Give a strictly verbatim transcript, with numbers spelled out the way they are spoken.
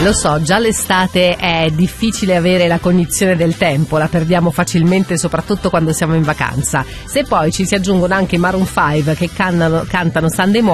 lo so, già l'estate è difficile avere la cognizione del tempo, la perdiamo facilmente soprattutto quando siamo in vacanza. Se poi ci si aggiungono anche i Maroon five che cantano, cantano Sunday Morning,